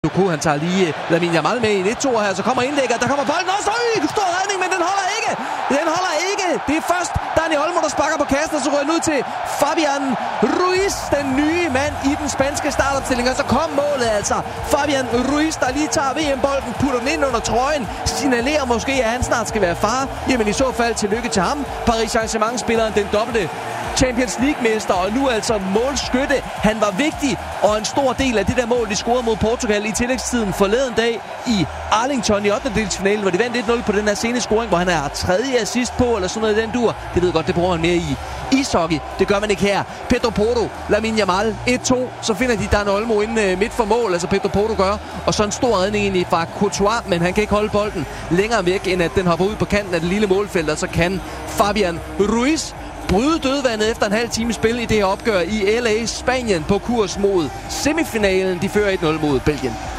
Doku, han tager lige Lamine Yamal med i 1-2 her, så kommer indlægget, der kommer bolden også, stor redning, men den holder ikke, det er først Dani Olmo, der sparker på kassen, og så rører den ud til Fabian Ruiz, den nye mand i den spanske startopstilling, og så kom målet altså, Fabian Ruiz, der lige tager VM-bolden, putter den ind under trøjen, signalerer måske, at han snart skal være far, jamen i så fald tillykke til ham, Paris Saint-Germain-spilleren, den dobbelte Champions League-mester, og nu altså målskytte. Han var vigtig, og en stor del af det der mål, de scorede mod Portugal i tillægstiden forleden dag i Arlington i 8. hvor de vandt 1-0 på den her sene scoring, hvor han er tredje assist på, eller sådan noget i den dur. Det ved godt, det bruger han mere i ishockey. Det gør man ikke her. Pedro Porro, Lamine Yamal, 1-2. Så finder de Dani Olmo inde midt for mål, altså Pedro Porro gør. Og så en stor redning egentlig fra Courtois, men han kan ikke holde bolden længere væk, end at den hopper ud på kanten af det lille målfelt, og så kan Fabian Ruiz bryde dødvandet efter en halv time spil i det her opgør i LA, Spanien, på kurs mod semifinalen. De fører 1-0 mod Belgien.